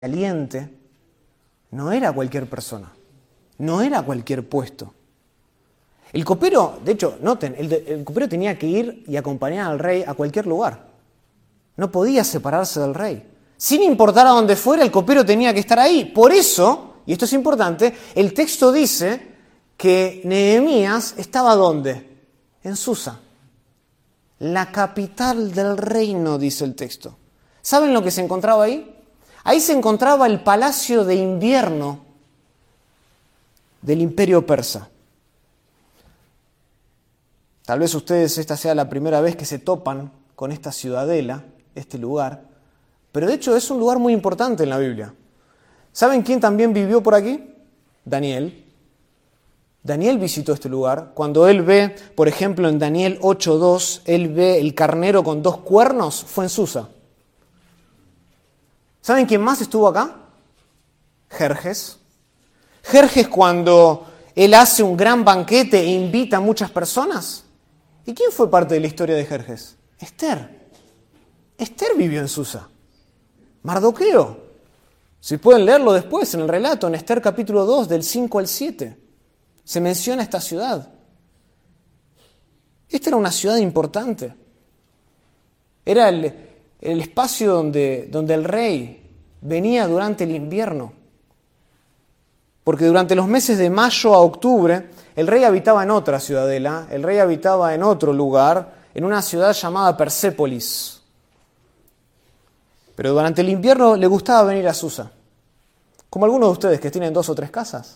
caliente, no era cualquier persona, no era cualquier puesto. El copero, de hecho, noten, el copero tenía que ir y acompañar al rey a cualquier lugar. No podía separarse del rey. Sin importar a dónde fuera, el copero tenía que estar ahí. Por eso, y esto es importante, el texto dice que Nehemías estaba ¿dónde? En Susa. La capital del reino, dice el texto. ¿Saben lo que se encontraba ahí? Ahí se encontraba el palacio de invierno del Imperio Persa. Tal vez ustedes esta sea la primera vez que se topan con esta ciudadela, este lugar, pero de hecho es un lugar muy importante en la Biblia. ¿Saben quién también vivió por aquí? Daniel. Daniel visitó este lugar. Cuando él ve, por ejemplo, en Daniel 8:2, él ve el carnero con 2 cuernos, fue en Susa. ¿Saben quién más estuvo acá? Jerjes. Jerjes, cuando él hace un gran banquete e invita a muchas personas. ¿Y quién fue parte de la historia de Jerjes? Esther. Esther vivió en Susa. Mardoqueo. Si pueden leerlo después en el relato, en Esther capítulo 2, del 5 al 7. Se menciona esta ciudad. Esta era una ciudad importante. Era el espacio donde el rey venía durante el invierno. Porque durante los meses de mayo a octubre, el rey habitaba en otra ciudadela, el rey habitaba en otro lugar, en una ciudad llamada Persépolis. Pero durante el invierno le gustaba venir a Susa. Como algunos de ustedes que tienen 2 o 3 casas.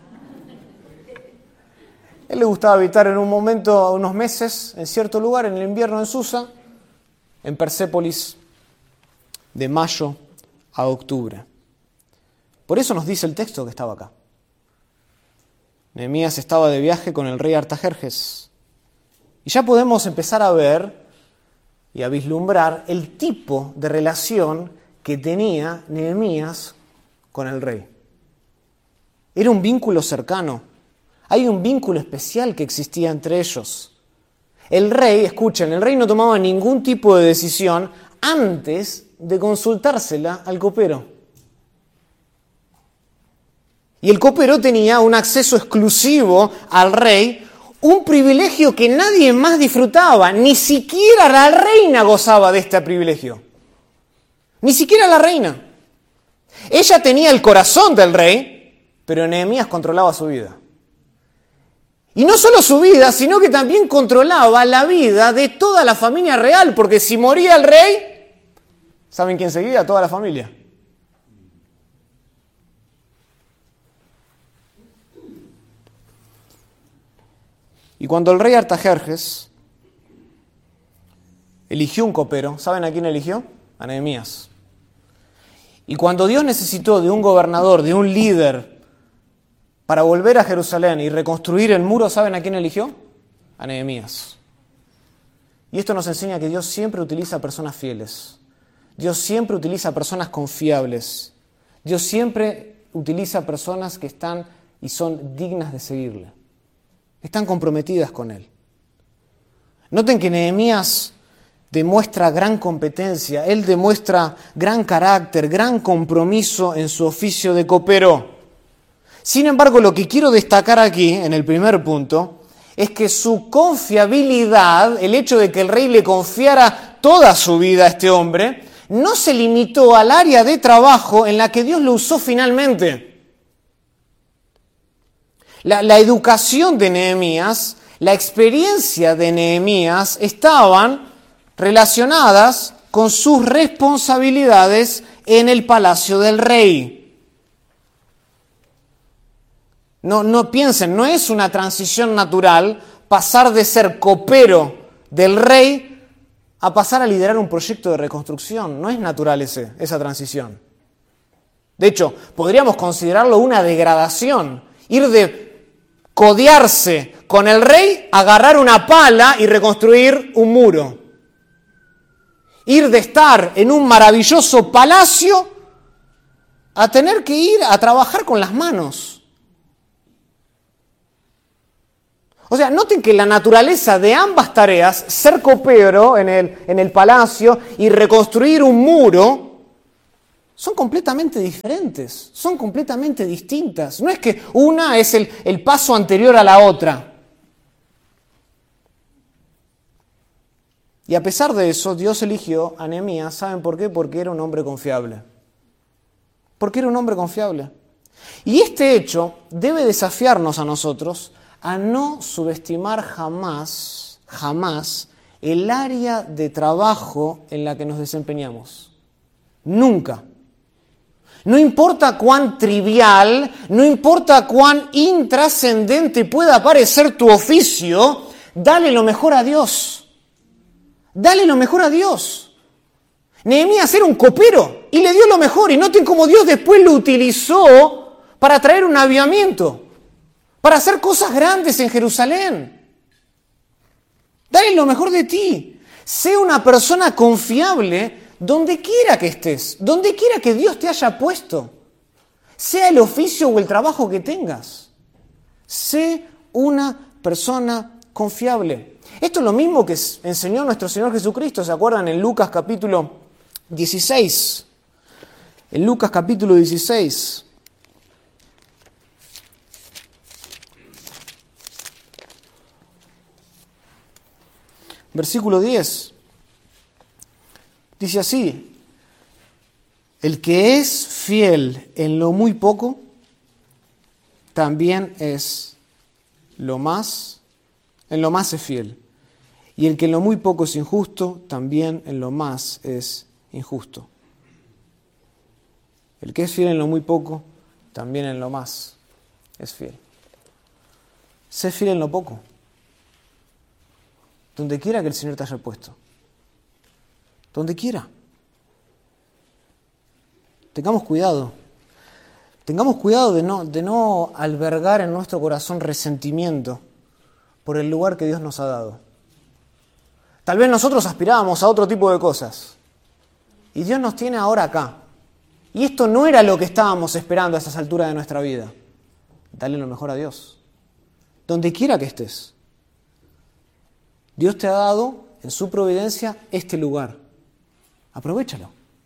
Él le gustaba habitar en un momento, unos meses, en cierto lugar, en el invierno en Susa, en Persépolis, de mayo a octubre. Por eso nos dice el texto que estaba acá. Nehemías estaba de viaje con el rey Artajerjes. Y ya podemos empezar a ver y a vislumbrar el tipo de relación que tenía Nehemías con el rey. Era un vínculo cercano. Hay un vínculo especial que existía entre ellos. El rey, escuchen, el rey no tomaba ningún tipo de decisión antes de consultársela al copero. Y el copero tenía un acceso exclusivo al rey, un privilegio que nadie más disfrutaba. Ni siquiera la reina gozaba de este privilegio. Ni siquiera la reina. Ella tenía el corazón del rey, pero Nehemías controlaba su vida. Y no solo su vida, sino que también controlaba la vida de toda la familia real, porque si moría el rey, ¿saben quién seguía? Toda la familia. Y cuando el rey Artajerjes eligió un copero, ¿saben a quién eligió? A Nehemías. Y cuando Dios necesitó de un gobernador, de un líder, para volver a Jerusalén y reconstruir el muro, ¿saben a quién eligió? A Nehemías. Y esto nos enseña que Dios siempre utiliza personas fieles. Dios siempre utiliza personas confiables. Dios siempre utiliza personas que están y son dignas de seguirle. Están comprometidas con Él. Noten que Nehemías demuestra gran competencia, él demuestra gran carácter, gran compromiso en su oficio de copero. Sin embargo, lo que quiero destacar aquí, en el primer punto, es que su confiabilidad, el hecho de que el rey le confiara toda su vida a este hombre, no se limitó al área de trabajo en la que Dios lo usó finalmente. La educación de Nehemías, la experiencia de Nehemías estaban relacionadas con sus responsabilidades en el palacio del rey. No piensen, no es una transición natural pasar de ser copero del rey a pasar a liderar un proyecto de reconstrucción. No es natural esa transición. De hecho, podríamos considerarlo una degradación. Ir de codearse con el rey, agarrar una pala y reconstruir un muro. Ir de estar en un maravilloso palacio a tener que ir a trabajar con las manos. O sea, noten que la naturaleza de ambas tareas, ser copero en el palacio y reconstruir un muro, son completamente diferentes, son completamente distintas. No es que una es el paso anterior a la otra. Y a pesar de eso, Dios eligió a Nehemías. ¿Saben por qué? Porque era un hombre confiable. Porque era un hombre confiable. Y este hecho debe desafiarnos a nosotros a no subestimar jamás el área de trabajo en la que nos desempeñamos. Nunca. No importa cuán trivial, no importa cuán intrascendente pueda parecer tu oficio, dale lo mejor a Dios. Dale lo mejor a Dios. Nehemías era un copero y le dio lo mejor. Y noten cómo Dios después lo utilizó para traer un avivamiento, para hacer cosas grandes en Jerusalén. Dale lo mejor de ti. Sé una persona confiable donde quiera que estés, donde quiera que Dios te haya puesto, sea el oficio o el trabajo que tengas. Sé una persona confiable. Esto es lo mismo que enseñó nuestro Señor Jesucristo. ¿Se acuerdan? En Lucas capítulo 16. En Lucas capítulo 16. Versículo 10. Dice así: el que es fiel en lo muy poco, también es en lo más es fiel. Y el que en lo muy poco es injusto, también en lo más es injusto. El que es fiel en lo muy poco, también en lo más es fiel. Sé fiel en lo poco, donde quiera que el Señor te haya puesto. Donde quiera. Tengamos cuidado. Tengamos cuidado de no albergar en nuestro corazón resentimiento por el lugar que Dios nos ha dado. Tal vez nosotros aspirábamos a otro tipo de cosas. Y Dios nos tiene ahora acá. Y esto no era lo que estábamos esperando a estas alturas de nuestra vida. Dale lo mejor a Dios. Donde quiera que estés. Dios te ha dado en su providencia este lugar. Aprovéchalo.